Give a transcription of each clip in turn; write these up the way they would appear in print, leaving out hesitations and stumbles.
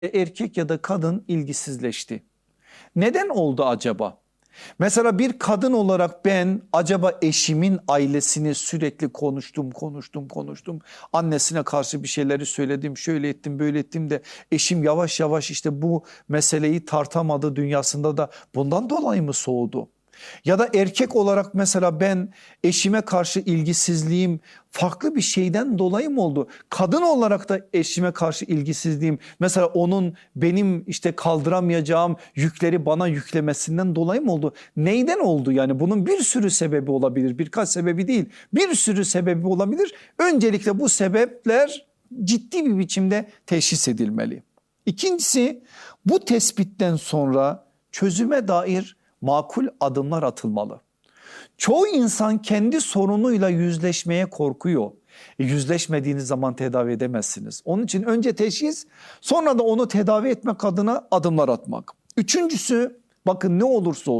erkek ya da kadın ilgisizleşti. Neden oldu acaba? Mesela bir kadın olarak ben acaba eşimin ailesini sürekli konuştum. Annesine karşı bir şeyleri söyledim, şöyle ettim, böyle ettim de eşim yavaş yavaş işte bu meseleyi tartamadı, dünyasında da bundan dolayı mı soğudu? Ya da erkek olarak mesela ben eşime karşı ilgisizliğim farklı bir şeyden dolayı mı oldu? Kadın olarak da eşime karşı ilgisizliğim mesela onun benim işte kaldıramayacağım yükleri bana yüklemesinden dolayı mı oldu? Neyden oldu yani? Bunun bir sürü sebebi olabilir, birkaç sebebi değil, bir sürü sebebi olabilir. Öncelikle bu sebepler ciddi bir biçimde teşhis edilmeli. İkincisi, bu tespitten sonra çözüme dair makul adımlar atılmalı. Çoğu insan kendi sorunuyla yüzleşmeye korkuyor. Yüzleşmediğiniz zaman tedavi edemezsiniz. Onun için önce teşhis, sonra da onu tedavi etmek adına adımlar atmak. Üçüncüsü, bakın ne olursa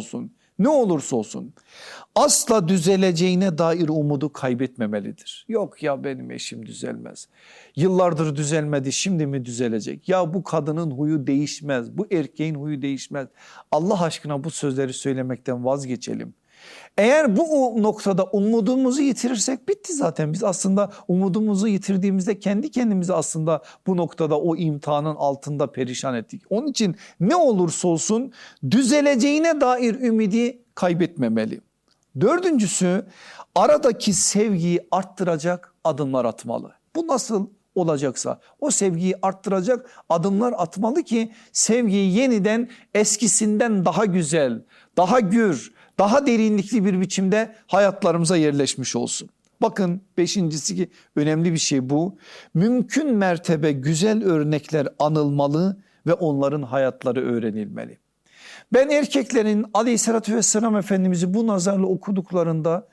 olsun asla düzeleceğine dair umudu kaybetmemelidir. Yok ya benim eşim düzelmez. Yıllardır düzelmedi, şimdi mi düzelecek? Ya bu kadının huyu değişmez, bu erkeğin huyu değişmez. Allah aşkına bu sözleri söylemekten vazgeçelim. Eğer bu noktada umudumuzu yitirirsek bitti zaten. Biz aslında umudumuzu yitirdiğimizde kendi kendimizi aslında bu noktada o imtihanın altında perişan ettik. Onun için ne olursa olsun düzeleceğine dair ümidi kaybetmemeli. Dördüncüsü, aradaki sevgiyi arttıracak adımlar atmalı. Bu nasıl olacaksa o sevgiyi arttıracak adımlar atmalı ki sevgiyi yeniden eskisinden daha güzel, daha gür, daha derinlikli bir biçimde hayatlarımıza yerleşmiş olsun. Bakın beşincisi ki önemli bir şey bu. Mümkün mertebe güzel örnekler anılmalı ve onların hayatları öğrenilmeli. Ben erkeklerin Aleyhisselatü Vesselam Efendimiz'i bu nazarla okuduklarında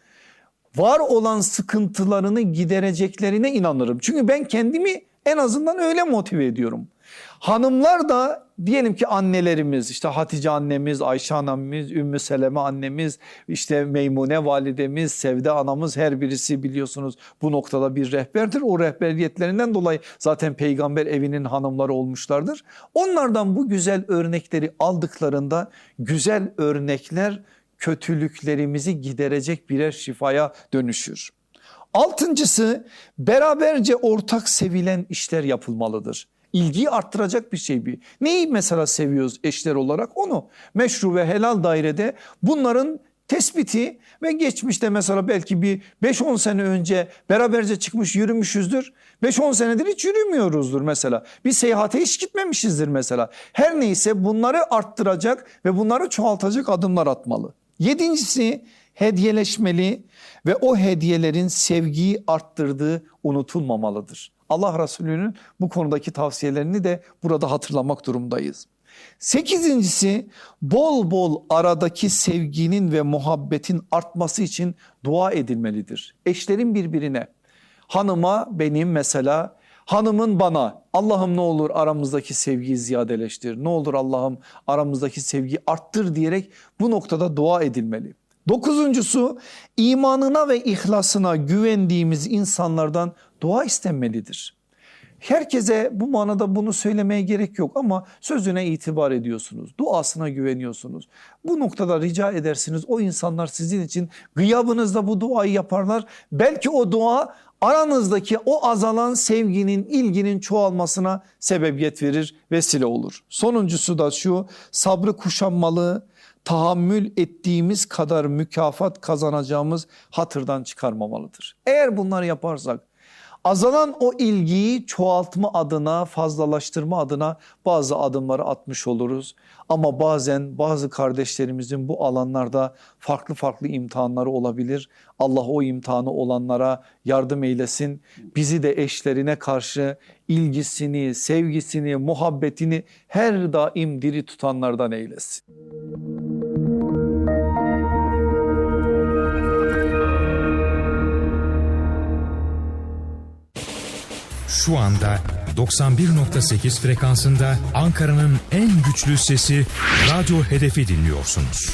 var olan sıkıntılarını gidereceklerine inanırım. Çünkü ben kendimi en azından öyle motive ediyorum. Hanımlar da diyelim ki annelerimiz, işte Hatice annemiz, Ayşe annemiz, Ümmü Seleme annemiz, işte Meymune validemiz, Sevde anamız, her birisi biliyorsunuz bu noktada bir rehberdir. O rehberiyetlerinden dolayı zaten peygamber evinin hanımları olmuşlardır. Onlardan bu güzel örnekleri aldıklarında güzel örnekler kötülüklerimizi giderecek birer şifaya dönüşür. Altıncısı, beraberce ortak sevilen işler yapılmalıdır. İlgiyi arttıracak bir şey bir. Neyi mesela seviyoruz eşler olarak? Onu meşru ve helal dairede bunların tespiti ve geçmişte mesela belki bir 5-10 sene önce beraberce çıkmış yürümüşüzdür. 5-10 senedir hiç yürümüyoruzdur mesela. Bir seyahate hiç gitmemişizdir mesela. Her neyse bunları arttıracak ve bunları çoğaltacak adımlar atmalı. Yedincisi, hediyeleşmeli ve o hediyelerin sevgiyi arttırdığı unutulmamalıdır. Allah Resulü'nün bu konudaki tavsiyelerini de burada hatırlamak durumdayız. Sekizincisi, bol bol aradaki sevginin ve muhabbetin artması için dua edilmelidir. Eşlerin birbirine, hanıma benim mesela, hanımın bana, Allah'ım ne olur aramızdaki sevgiyi ziyadeleştir, ne olur Allah'ım aramızdaki sevgiyi arttır diyerek bu noktada dua edilmeli. Dokuzuncusu, imanına ve ihlasına güvendiğimiz insanlardan dua istenmelidir. Herkese bu manada bunu söylemeye gerek yok ama sözüne itibar ediyorsunuz, duasına güveniyorsunuz. Bu noktada rica edersiniz, o insanlar sizin için gıyabınızda bu duayı yaparlar. Belki o dua aranızdaki o azalan sevginin, ilginin çoğalmasına sebebiyet verir, vesile olur. Sonuncusu da şu, sabrı kuşanmalı, tahammül ettiğimiz kadar mükafat kazanacağımız hatırdan çıkarmamalıdır. Eğer bunları yaparsak azalan o ilgiyi çoğaltma adına, fazlalaştırma adına bazı adımları atmış oluruz. Ama bazen bazı kardeşlerimizin bu alanlarda farklı imtihanları olabilir. Allah o imtihanı olanlara yardım eylesin. Bizi de eşlerine karşı ilgisini, sevgisini, muhabbetini her daim diri tutanlardan eylesin. Şu anda 91.8 frekansında Ankara'nın en güçlü sesi Radyo Hedef'i dinliyorsunuz.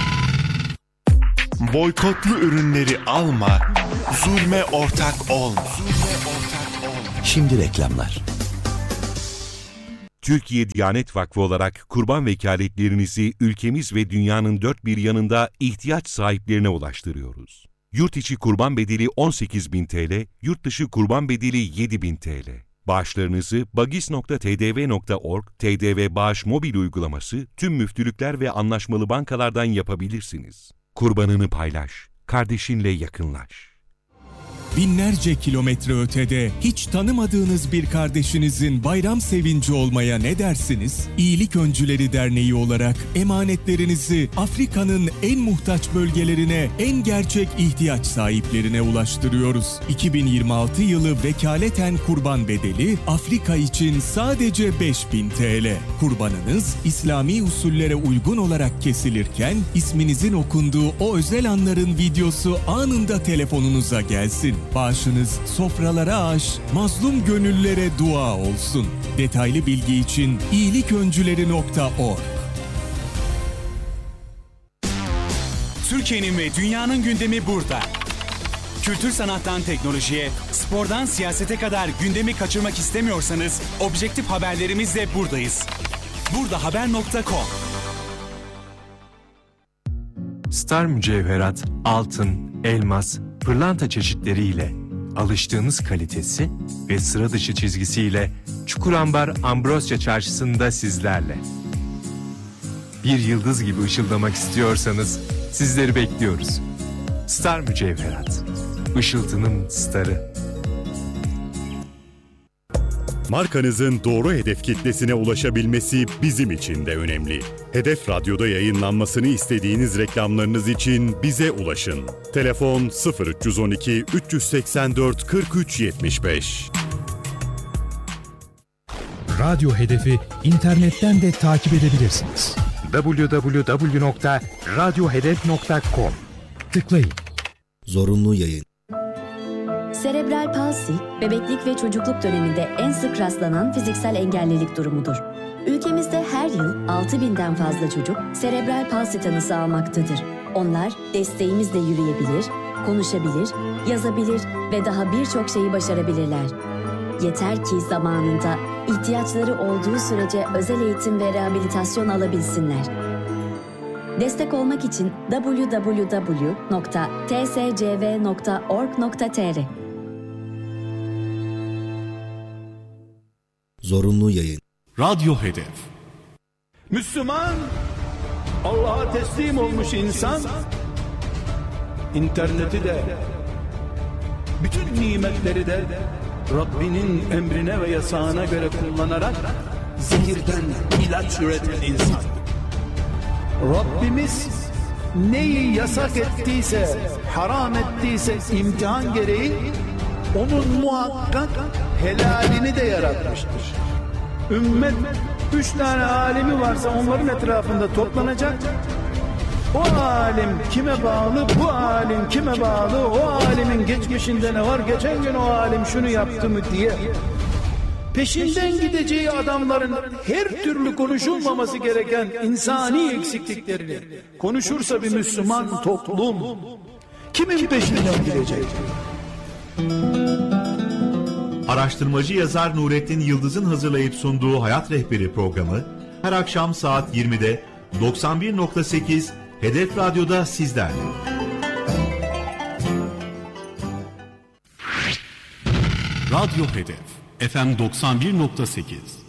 Boykotlu ürünleri alma, zulme ortak olma. Şimdi reklamlar. Türkiye Diyanet Vakfı olarak kurban vekaletlerinizi ülkemiz ve dünyanın dört bir yanında ihtiyaç sahiplerine ulaştırıyoruz. Yurt içi kurban bedeli 18.000 TL, yurt dışı kurban bedeli 7.000 TL. Bağışlarınızı bagis.tdv.org, TDV Bağış mobil uygulaması, tüm müftülükler ve anlaşmalı bankalardan yapabilirsiniz. Kurbanını paylaş, kardeşinle yakınlaş. Binlerce kilometre ötede hiç tanımadığınız bir kardeşinizin bayram sevinci olmaya ne dersiniz? İyilik Öncüleri Derneği olarak emanetlerinizi Afrika'nın en muhtaç bölgelerine, en gerçek ihtiyaç sahiplerine ulaştırıyoruz. 2026 yılı vekaleten kurban bedeli Afrika için sadece 5.000 TL. Kurbanınız İslami usullere uygun olarak kesilirken isminizin okunduğu o özel anların videosu anında telefonunuza gelsin. Bağışınız sofralara aş, mazlum gönüllere dua olsun. Detaylı bilgi için iyiliköncüleri.org. Türkiye'nin ve dünyanın gündemi burada. Kültür sanattan teknolojiye, spordan siyasete kadar gündemi kaçırmak istemiyorsanız objektif haberlerimizle buradayız. Burdahaber.com. Star mücevherat, altın, elmas, pırlanta çeşitleriyle, alıştığınız kalitesi ve sıra dışı çizgisiyle Çukurambar Ambrosya Çarşısı'nda sizlerle. Bir yıldız gibi ışıldamak istiyorsanız sizleri bekliyoruz. Star mücevherat, ışıltının starı. Markanızın doğru hedef kitlesine ulaşabilmesi bizim için de önemli. Hedef Radyo'da yayınlanmasını istediğiniz reklamlarınız için bize ulaşın. Telefon 0312 384 43 75. Radyo Hedefi internetten de takip edebilirsiniz. www.radyohedef.com tıklayın. Zorunlu yayın. Serebral palsi, bebeklik ve çocukluk döneminde en sık rastlanan fiziksel engellilik durumudur. Ülkemizde her yıl 6.000'den fazla çocuk serebral palsi tanısı almaktadır. Onlar desteğimizle yürüyebilir, konuşabilir, yazabilir ve daha birçok şeyi başarabilirler. Yeter ki zamanında, ihtiyaçları olduğu sürece özel eğitim ve rehabilitasyon alabilsinler. Destek olmak için www.tscv.org.tr. Zorunlu yayın. Radyo Hedef. Müslüman, Allah'a teslim olmuş insan, interneti de, bütün nimetleri de Rabbinin emrine ve yasağına göre kullanarak zehirden ilaç üreten insan. Rabbimiz neyi yasak ettiyse, haram ettiyse imtihan gereği onun muhakkak helalini de yaratmıştır. Ümmet 3 tane alimi varsa onların etrafında toplanacak. O alim kime bağlı, bu alim kime bağlı, o alimin geçmişinde ne var, geçen gün o alim şunu yaptı mı diye peşinden gideceği adamların her türlü konuşulmaması gereken insani eksikliklerini konuşursa bir Müslüman toplum kimin peşinden gidecek? Araştırmacı yazar Nurettin Yıldız'ın hazırlayıp sunduğu Hayat Rehberi programı her akşam saat 20'de 91.8 Hedef Radyo'da sizlerle. Radyo Hedef FM 91.8